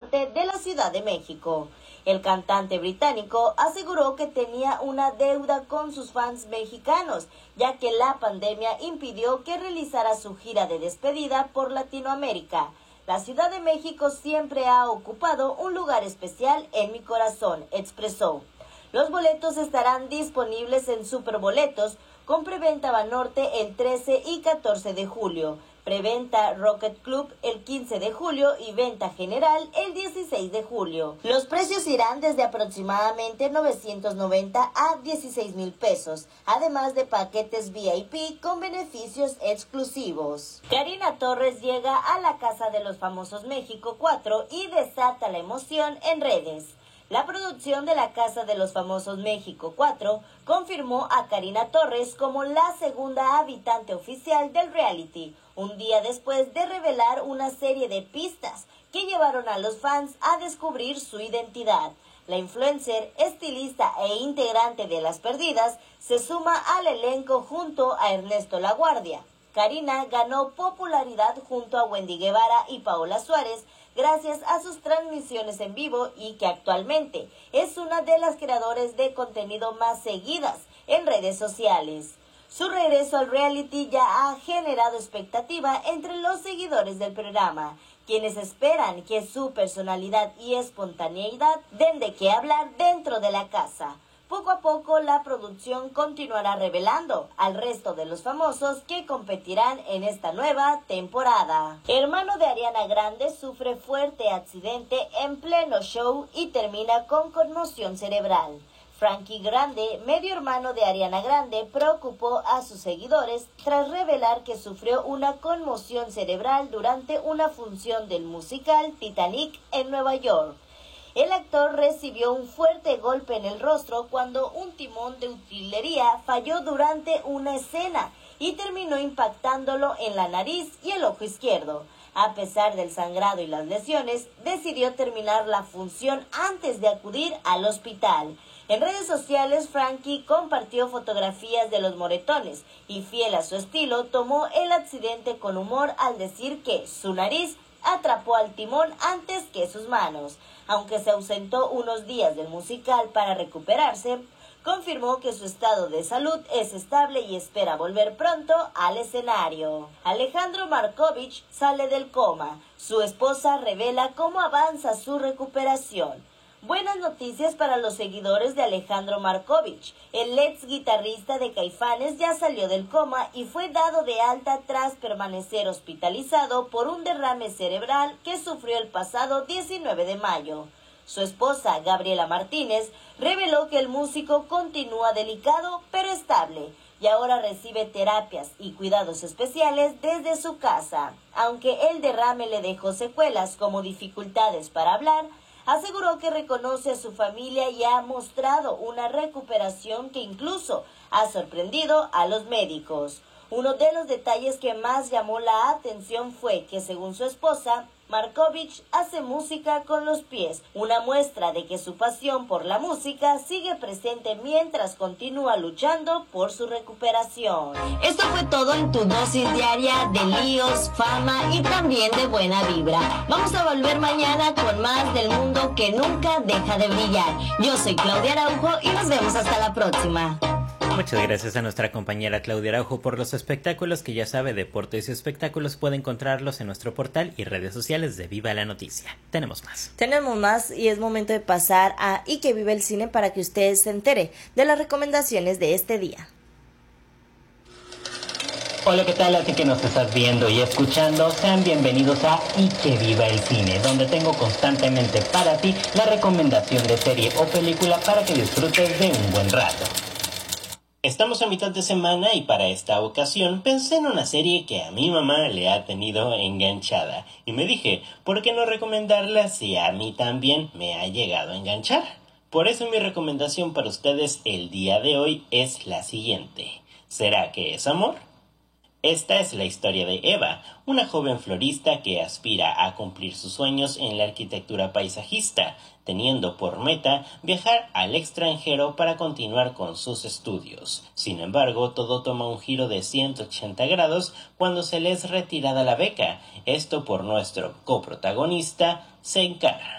norte de la Ciudad de México. El cantante británico aseguró que tenía una deuda con sus fans mexicanos, ya que la pandemia impidió que realizara su gira de despedida por Latinoamérica. La Ciudad de México siempre ha ocupado un lugar especial en mi corazón, expresó. Los boletos estarán disponibles en Superboletos, con preventa Banorte el 13 y 14 de julio, preventa Rocket Club el 15 de julio y venta general el 16 de julio. Los precios irán desde aproximadamente 990 a 16,000 pesos, además de paquetes VIP con beneficios exclusivos. Karina Torres llega a la Casa de los Famosos México 4 y desata la emoción en redes. La producción de la Casa de los Famosos México 4 confirmó a Karina Torres como la segunda habitante oficial del reality, un día después de revelar una serie de pistas que llevaron a los fans a descubrir su identidad. La influencer, estilista e integrante de Las Perdidas se suma al elenco junto a Ernesto Laguardia. Karina ganó popularidad junto a Wendy Guevara y Paola Suárez gracias a sus transmisiones en vivo y que actualmente es una de las creadoras de contenido más seguidas en redes sociales. Su regreso al reality ya ha generado expectativa entre los seguidores del programa, quienes esperan que su personalidad y espontaneidad den de qué hablar dentro de la casa. Poco a poco la producción continuará revelando al resto de los famosos que competirán en esta nueva temporada. Hermano de Ariana Grande sufre fuerte accidente en pleno show y termina con conmoción cerebral. Frankie Grande, medio hermano de Ariana Grande, preocupó a sus seguidores tras revelar que sufrió una conmoción cerebral durante una función del musical Titanic en Nueva York. El actor recibió un fuerte golpe en el rostro cuando un timón de utilería falló durante una escena y terminó impactándolo en la nariz y el ojo izquierdo. A pesar del sangrado y las lesiones, decidió terminar la función antes de acudir al hospital. En redes sociales, Frankie compartió fotografías de los moretones y, fiel a su estilo, tomó el accidente con humor al decir que su nariz atrapó al timón antes que sus manos. Aunque se ausentó unos días del musical para recuperarse, confirmó que su estado de salud es estable y espera volver pronto al escenario. Alejandro Markovich sale del coma. Su esposa revela cómo avanza su recuperación. Buenas noticias para los seguidores de Alejandro Markovich. El ex guitarrista de Caifanes ya salió del coma y fue dado de alta tras permanecer hospitalizado por un derrame cerebral que sufrió el pasado 19 de mayo. Su esposa, Gabriela Martínez, reveló que el músico continúa delicado pero estable y ahora recibe terapias y cuidados especiales desde su casa. Aunque el derrame le dejó secuelas como dificultades para hablar, aseguró que reconoce a su familia y ha mostrado una recuperación que incluso ha sorprendido a los médicos. Uno de los detalles que más llamó la atención fue que, según su esposa, Markovich hace música con los pies, una muestra de que su pasión por la música sigue presente mientras continúa luchando por su recuperación. Esto fue todo en tu dosis diaria de líos, fama y también de buena vibra. Vamos a volver mañana con más del mundo que nunca deja de brillar. Yo soy Claudia Araujo y nos vemos hasta la próxima. Muchas gracias a nuestra compañera Claudia Araujo por los espectáculos que ya sabe, deportes y espectáculos puede encontrarlos en nuestro portal y redes sociales de Viva la Noticia. Tenemos más Y es momento de pasar a Y que vive el cine para que usted se entere de las recomendaciones de este día. Hola, ¿qué tal? A ti que nos estás viendo y escuchando, sean bienvenidos a Y que viva el cine, donde tengo constantemente para ti la recomendación de serie o película para que disfrutes de un buen rato. Estamos a mitad de semana y para esta ocasión pensé en una serie que a mi mamá le ha tenido enganchada y me dije, ¿por qué no recomendarla si a mí también me ha llegado a enganchar? Por eso mi recomendación para ustedes el día de hoy es la siguiente. ¿Será que es amor? Esta es la historia de Eva, una joven florista que aspira a cumplir sus sueños en la arquitectura paisajista, teniendo por meta viajar al extranjero para continuar con sus estudios. Sin embargo, todo toma un giro de 180 grados cuando se les retirada la beca, esto por nuestro coprotagonista, Senkar.